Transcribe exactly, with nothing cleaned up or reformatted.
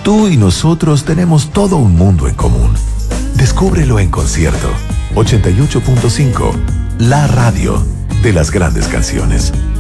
Tú y nosotros tenemos todo un mundo en común. Descúbrelo en concierto. ochenta y ocho punto cinco, la radio de las grandes canciones.